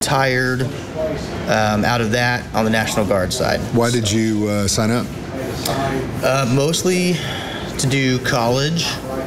retired out of that on the National Guard side. Why did you sign up? Mostly to do college.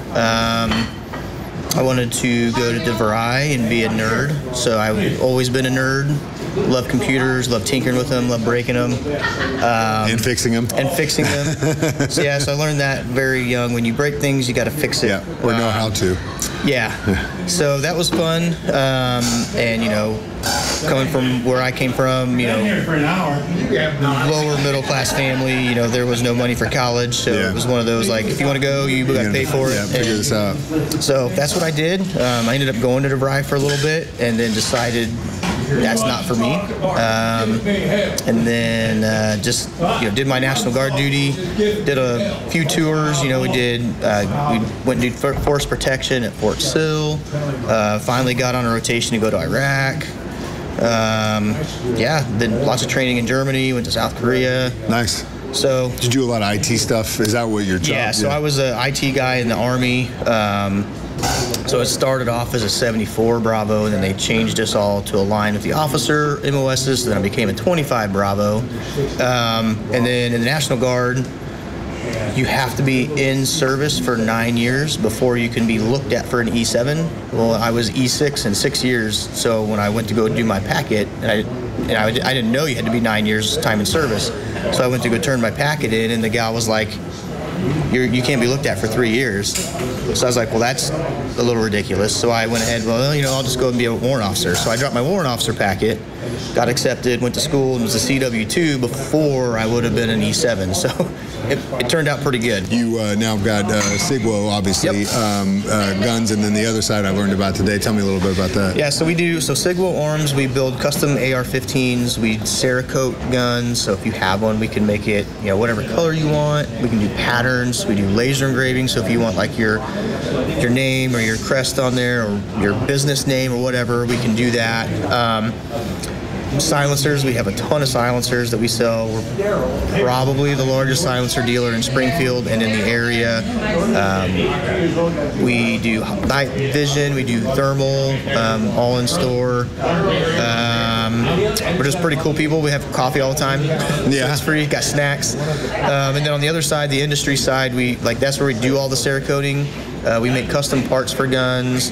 I wanted to go to DeVry and be a nerd, so I've always been a nerd. Love computers, love tinkering with them, love breaking them. And fixing them. So I learned that very young. When you break things, you got to fix it. Yeah, or know how to. Yeah. So that was fun. And, coming from where I came from, lower middle class family, there was no money for college. So it was one of those, like, if you want to go, you got to pay for it. Yeah, figure this out. So that's what I did. I ended up going to DeVry for a little bit and then decided that's not for me. And then did my National Guard duty, did a few tours. We went and did force protection at Fort Sill. Finally got on a rotation to go to Iraq. Then lots of training in Germany, went to South Korea. Nice. So did you do a lot of IT stuff? Is that what your job? Yeah, so I was an IT guy in the Army. So it started off as a 74 Bravo, and then they changed us all to align with the officer MOSs, so then I became a 25 Bravo. And then in the National Guard, you have to be in service for 9 years before you can be looked at for an E7. Well, I was E6 in 6 years, so when I went to go do my packet, and I didn't know you had to be 9 years time in service, so I went to go turn my packet in, and the gal was like, you can't be looked at for 3 years. So I was like, well, that's a little ridiculous. So I went ahead, I'll just go and be a warrant officer. So I dropped my warrant officer packet, got accepted, went to school, and was a CW2 before I would have been an E7. So it turned out pretty good. You now got SIGWO, obviously, guns, and then the other side I learned about today. Tell me a little bit about that. Yeah, so SIGWO Arms, we build custom AR-15s. We Cerakote guns, so if you have one, we can make it, whatever color you want. We can do patterns. We do laser engraving, so if you want like your name or your crest on there or your business name or whatever, we can do that. Silencers, we have a ton of silencers that we sell. We're probably the largest silencer dealer in Springfield and in the area. We do night vision, we do thermal, all in store. We're just pretty cool people. We have coffee all the time. Yeah. So it's free, got snacks. And then on the other side, the industry side, that's where we do all the Cerakoting. We make custom parts for guns.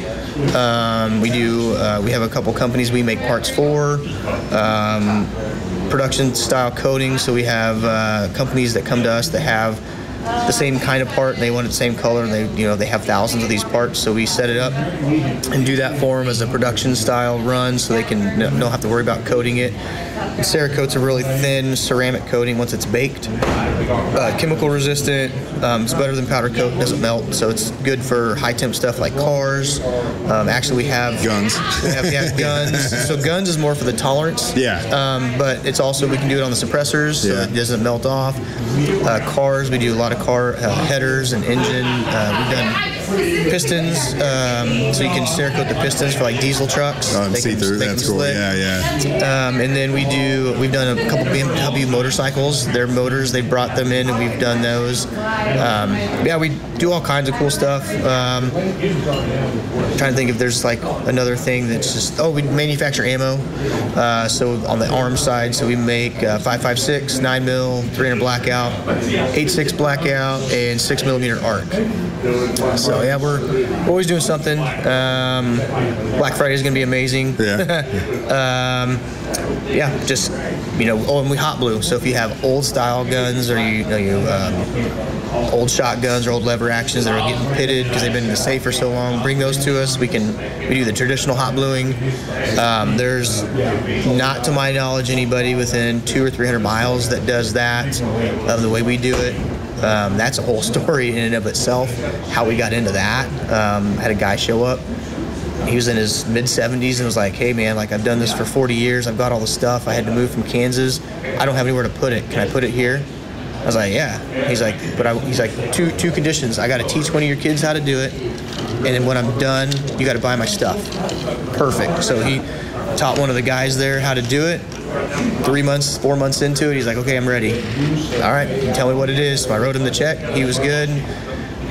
We have a couple companies we make parts for. Production style coating. So we have companies that come to us that have the same kind of part, and they want it the same color, and they have thousands of these parts, so we set it up and do that for them as a production style run, so they can don't have to worry about coating it. And Cerakote's a really thin ceramic coating once it's baked, chemical resistant. It's better than powder coat, doesn't melt, so it's good for high temp stuff like cars. Actually, we have guns. We have guns. So guns is more for the tolerance. Yeah. But it's also, we can do it on the suppressors, so it doesn't melt off. Cars, we do a lot of car headers and engine. We've done pistons, so you can Cerakote the pistons for like diesel trucks. Oh, see through. That's cool. Yeah. And then we've done a couple BMW motorcycles. Their motors, they brought them in, and we've done those. We do all kinds of cool stuff. Trying to think if there's like another thing that's just, we manufacture ammo. So on the arms side, so we make 5.56, 9mm, 300 blackout, 8.6 blackout, and 6mm arc. So we're always doing something. Black Friday is going to be amazing. Yeah. And we hot blue. So if you have old style guns or old shotguns or old lever actions that are getting pitted because they've been in the safe for so long, bring those to us. We do the traditional hot bluing. There's not, to my knowledge, anybody within 200 or 300 miles that does that the way we do it. That's a whole story in and of itself, how we got into that. Had a guy show up. He was in his mid-70s and was like, hey, man, I've done this for 40 years. I've got all the stuff. I had to move from Kansas. I don't have anywhere to put it. Can I put it here? I was like, yeah. He's like, two conditions. I got to teach one of your kids how to do it, and then when I'm done, you got to buy my stuff. Perfect. So he taught one of the guys there how to do it. 4 months into it, he's like, okay, I'm ready. All right, you tell me what it is. So I wrote him the check. He was good.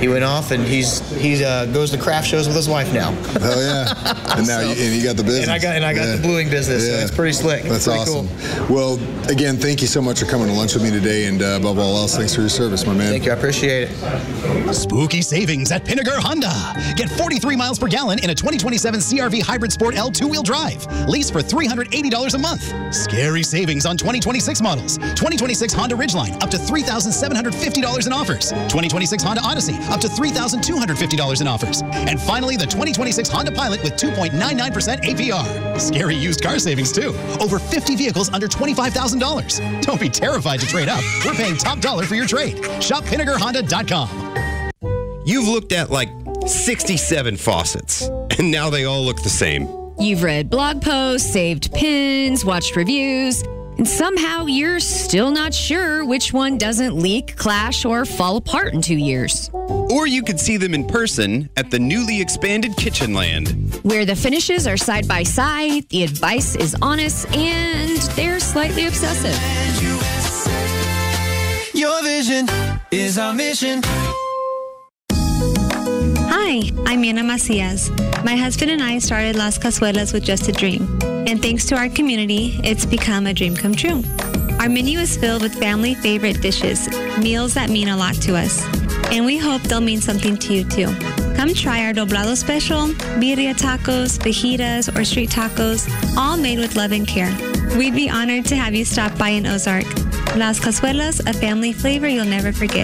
he went off, and he goes to craft shows with his wife now. Oh yeah, and now you got the business. And I got the bluing business. So it's pretty slick. That's pretty awesome. Cool. Well, again, thank you so much for coming to lunch with me today, and above all else, thanks for your service, my man. Thank you. I appreciate it. Spooky savings at Pinnagar Honda. Get 43 miles per gallon in a 2027 CR-V Hybrid Sport L two-wheel drive. Lease for $380 a month. Scary savings on 2026 models. 2026 Honda Ridgeline, up to $3,750 in offers. 2026 Honda Odyssey, up to $3,250 in offers. And finally, the 2026 Honda Pilot with 2.99% APR. Scary used car savings, too. Over 50 vehicles under $25,000. Don't be terrified to trade up. We're paying top dollar for your trade. Shop PinnagarHonda.com. You've looked at like 67 faucets, and now they all look the same. You've read blog posts, saved pins, watched reviews, and somehow you're still not sure which one doesn't leak, clash, or fall apart in 2 years. Or you could see them in person at the newly expanded Kitchenland, where the finishes are side by side, the advice is honest, and they're slightly obsessive. Your vision is our mission. Hi, I'm Ana Macias. My husband and I started Las Cazuelas with just a dream. And thanks to our community, it's become a dream come true. Our menu is filled with family favorite dishes, meals that mean a lot to us. And we hope they'll mean something to you too. Come try our Doblado Special, birria tacos, fajitas, or street tacos, all made with love and care. We'd be honored to have you stop by in Ozark. Las Cazuelas, a family flavor you'll never forget.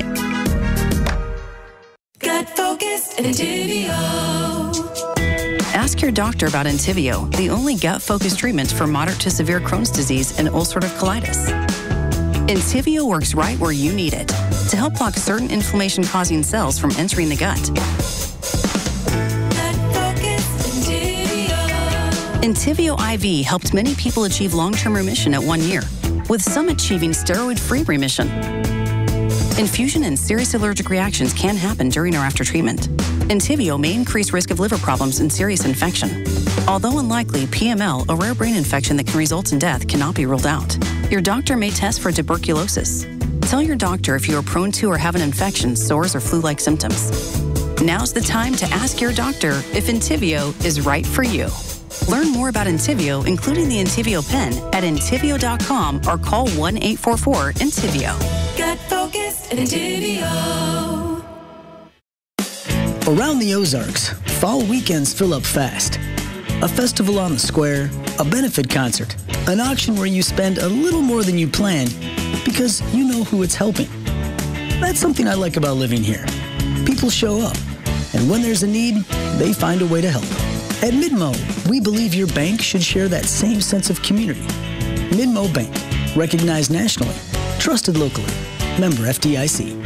Gut Focus Entivio. Ask your doctor about Entivio, the only gut-focused treatment for moderate to severe Crohn's disease and ulcerative colitis. Entivio works right where you need it to help block certain inflammation-causing cells from entering the gut. Entivio IV helped many people achieve long-term remission at 1 year, with some achieving steroid-free remission. Infusion and serious allergic reactions can happen during or after treatment. Entivio may increase risk of liver problems and serious infection. Although unlikely, PML, a rare brain infection that can result in death, cannot be ruled out. Your doctor may test for tuberculosis. Tell your doctor if you are prone to or have an infection, sores, or flu-like symptoms. Now's the time to ask your doctor if Entivio is right for you. Learn more about Entivio, including the Entivio pen, at Entivio.com or call 1-844-ENTIVIO. Gut Focus Entivio. Around the Ozarks, fall weekends fill up fast. A festival on the square, a benefit concert, an auction where you spend a little more than you planned because you know who it's helping. That's something I like about living here. People show up, and when there's a need, they find a way to help. At Midmo, we believe your bank should share that same sense of community. Midmo Bank, recognized nationally, trusted locally. Member FDIC.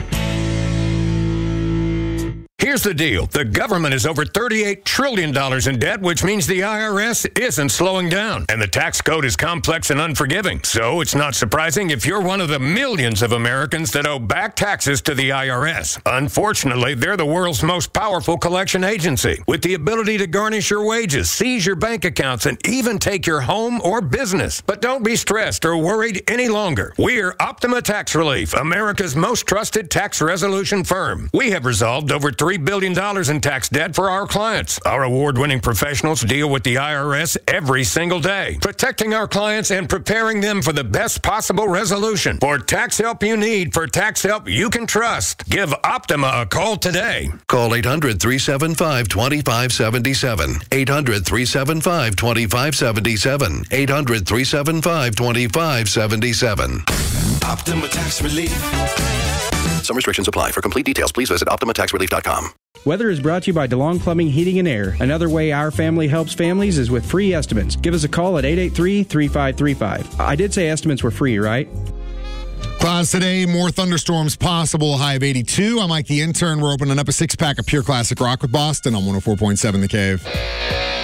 Here's the deal. The government is over $38 trillion in debt, which means the IRS isn't slowing down. And the tax code is complex and unforgiving. So it's not surprising if you're one of the millions of Americans that owe back taxes to the IRS. Unfortunately, they're the world's most powerful collection agency, with the ability to garnish your wages, seize your bank accounts, and even take your home or business. But don't be stressed or worried any longer. We're Optima Tax Relief, America's most trusted tax resolution firm. We have resolved over $3 billion in tax debt for our clients. Our award-winning professionals deal with the IRS every single day, protecting our clients and preparing them for the best possible resolution. For tax help you need, for tax help you can trust, give Optima a call today. Call 800-375-2577. 800-375-2577. 800-375-2577. Optima Tax Relief. Some restrictions apply. For complete details, please visit OptimaTaxRelief.com. Weather is brought to you by DeLong Plumbing, Heating, and Air. Another way our family helps families is with free estimates. Give us a call at 883-3535. I did say estimates were free, right? Clouds today, more thunderstorms possible, high of 82. I'm Mike the Intern. We're opening up a 6-pack of Pure Classic Rock with Boston on 104.7 The Cave.